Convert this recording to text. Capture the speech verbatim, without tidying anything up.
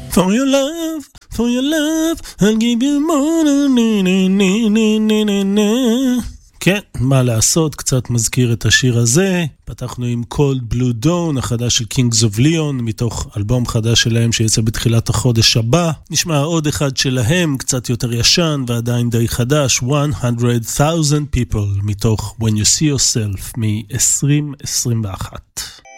For your love, for your love, I'll give you more. na na na na na na na. כן, מה לעשות, קצת מזכיר את השיר הזה. פתחנו עם Cold Blue Dawn, החדש של Kings of Leon, מתוך אלבום חדש שלהם שיצא בתחילת החודש הבא. נשמע עוד אחד שלהם, קצת יותר ישן ועדיין די חדש, one hundred thousand people, מתוך When You See Yourself, מ-עשרים עשרים ואחת.